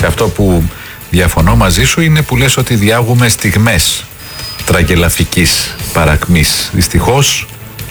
Σε αυτό που διαφωνώ μαζί σου είναι που λες ότι διάγουμε στιγμές τραγελαφικής παρακμής. Δυστυχώς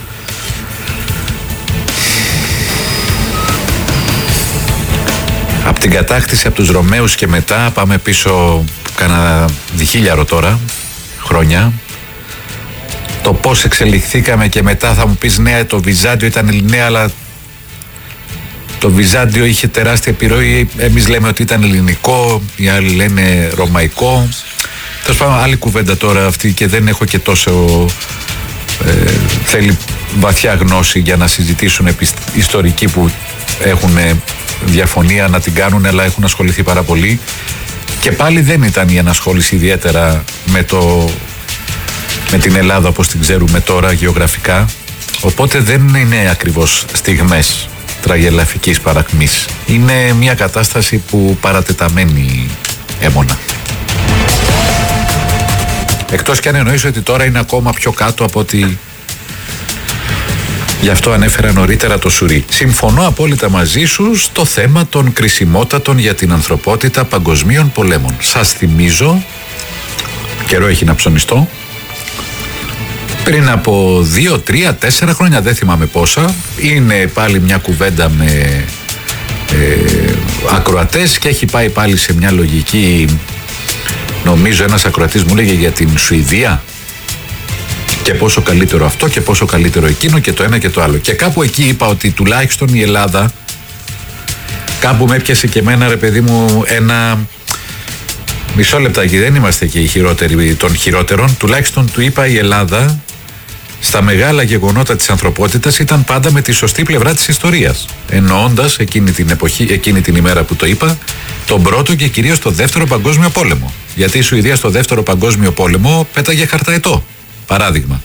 από την κατάκτηση από τους Ρωμαίους και μετά πάμε πίσω κάνα 1000 τώρα χρόνια. Το πώς εξελιχθήκαμε και μετά θα μου πεις ναι, το Βυζάντιο ήταν ελληνικό, αλλά το Βυζάντιο είχε τεράστια επιρροή. Εμείς λέμε ότι ήταν ελληνικό, οι άλλοι λένε ρωμαϊκό. Τέλος πάντων, άλλη κουβέντα τώρα αυτή και δεν έχω και τόσο. Θέλει βαθιά γνώση για να συζητήσουν ιστορικοί που έχουν διαφωνία να την κάνουν, αλλά έχουν ασχοληθεί πάρα πολύ. Και πάλι δεν ήταν η ενασχόληση ιδιαίτερα με την Ελλάδα όπως την ξέρουμε τώρα γεωγραφικά. Οπότε δεν είναι ακριβώς στιγμές τραγελαφικής παρακμής. Είναι μια κατάσταση που παρατεταμένη έμονα. Εκτός κι αν εννοείς ότι τώρα είναι ακόμα πιο κάτω από ότι. Γι' αυτό ανέφερα νωρίτερα το Σουρί. Συμφωνώ απόλυτα μαζί σου στο θέμα των κρισιμότατων για την ανθρωπότητα παγκοσμίων πολέμων. Σας θυμίζω, καιρό έχει να ψωνιστώ, πριν από 2, 3, 4 χρόνια, δεν θυμάμαι πόσα, είναι πάλι μια κουβέντα με ακροατές και έχει πάει πάλι σε μια λογική. Νομίζω ένας ακροατής μου λέγε για την Σουηδία και πόσο καλύτερο αυτό και πόσο καλύτερο εκείνο και το ένα και το άλλο. Και κάπου εκεί είπα ότι τουλάχιστον η Ελλάδα, κάπου με έπιασε και εμένα ρε παιδί μου ένα μισό λεπτάκι, δεν είμαστε και οι χειρότεροι των χειρότερων. Τουλάχιστον του είπα η Ελλάδα στα μεγάλα γεγονότα της ανθρωπότητας ήταν πάντα με τη σωστή πλευρά της ιστορίας. Εννοώντας εκείνη την εποχή, εκείνη την ημέρα που το είπα, τον πρώτο και κυρίως το δεύτερο παγκόσμιο πόλεμο. Γιατί η Σουηδία στο δεύτερο παγκόσμιο πόλεμο πέταγε χαρταετό. Παράδειγμα.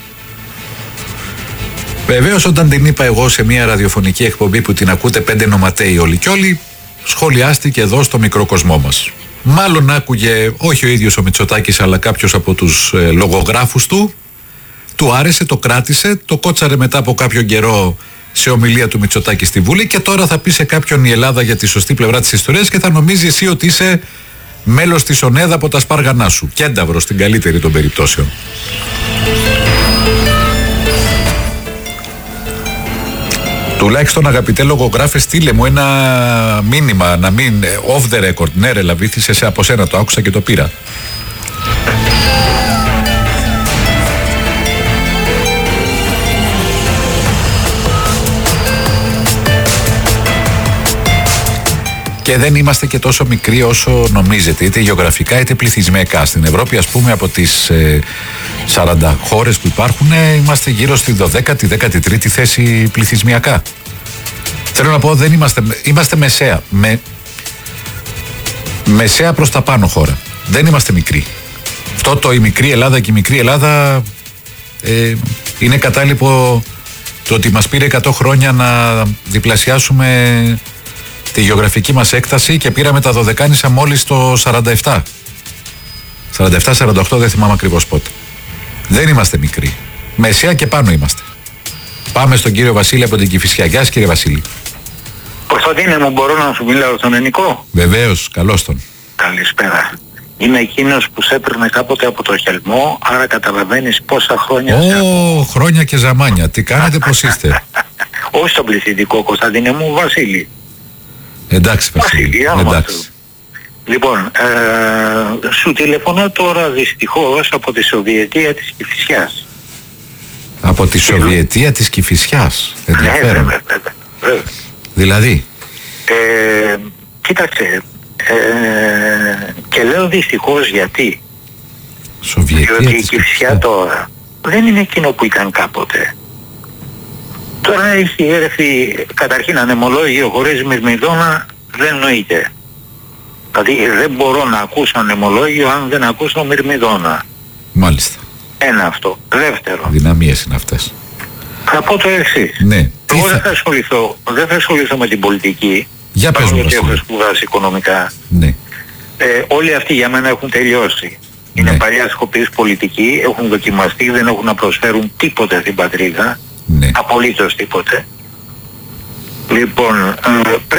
Βεβαίως όταν την είπα εγώ σε μια ραδιοφωνική εκπομπή που την ακούτε 5 νοματέοι όλοι κι όλοι, σχολιάστηκε εδώ στο μικρό κοσμό μας. Μάλλον άκουγε όχι ο ίδιος ο Μητσοτάκης αλλά κάποιος από τους λογογράφους του άρεσε, το κράτησε, το κότσαρε μετά από κάποιο καιρό σε ομιλία του Μητσοτάκη στη Βουλή και τώρα θα πει σε κάποιον η Ελλάδα για τη σωστή πλευρά της ιστορίας και θα νομίζει εσύ ότι είσαι μέλος της ΟΝΕΔ από τα σπάργανά σου. Κένταυρο στην καλύτερη των περιπτώσεων. Τουλάχιστον αγαπητέ λογογράφε, στείλε μου ένα μήνυμα να μην off the record. Ναι ρε Λαβίθη, από σένα το άκουσα και το πήρα. Και δεν είμαστε και τόσο μικροί όσο νομίζετε, είτε γεωγραφικά είτε πληθυσμιακά. Στην Ευρώπη, ας πούμε, από τις 40 χώρες που υπάρχουν, είμαστε γύρω στη 12η, 13η θέση πληθυσμιακά. Θέλω να πω, δεν είμαστε μεσαία. Μεσαία προς τα πάνω χώρα. Δεν είμαστε μικροί. Αυτό το η μικρή Ελλάδα και η μικρή Ελλάδα είναι κατάλοιπο το ότι μας πήρε 100 χρόνια να διπλασιάσουμε τη γεωγραφική μας έκταση και πήραμε τα Δωδεκάνησα μόλις το 47. 47-48 δεν θυμάμαι ακριβώς πότε. Δεν είμαστε μικροί. Μεσαία και πάνω είμαστε. Πάμε στον κύριο Βασίλη από την Κηφισιά. Γεια σας κύριε Βασίλη. Κωνσταντίνε μου, μπορώ να σου μιλάω στον ελληνικό? Βεβαίως, καλώς τον. Καλησπέρα. Είμαι εκείνος που σε έπαιρνε κάποτε από το Χελμό, άρα καταλαβαίνεις πόσα χρόνια... Χρόνια και ζαμάνια. Τι κάνετε, πώς είστε? Όχι στον πληθυντικό, Κωνσταντίνε μου, Βασίλη. Εντάξει Βασίλη, εντάξει. Λοιπόν, σου τηλεφωνώ τώρα δυστυχώς από τη Σοβιετία της Κηφισιάς. Από τη Σοβιετία της Κηφισιάς, ενδιαφέρον. Ναι, βέβαια. Δηλαδή? Κοίταξε, και λέω δυστυχώς γιατί. Διότι η Κηφισιά τώρα δεν είναι εκείνο που ήταν κάποτε. Τώρα έχει έρθει καταρχήν ανεμολόγιο χωρίς μυρμηδόνα, δεν νοείται. Δηλαδή δεν μπορώ να ακούσω ανεμολόγιο αν δεν ακούσω μυρμηδόνα. Μάλιστα. Ένα αυτό. Δεύτερο. Δυναμίες είναι αυτές. Θα πω το εξής. Ναι. Εγώ δεν θα ασχοληθώ με την πολιτική. Για πες μου, γιατί έχω σπουδάσει οικονομικά. Ναι. Όλοι αυτοί για μένα έχουν τελειώσει. Είναι παλιά σκοπής πολιτικοί, έχουν δοκιμαστεί, δεν έχουν να προσφέρουν τίποτε στην πατρίδα. Ναι. Απολύτως τίποτε. Λοιπόν,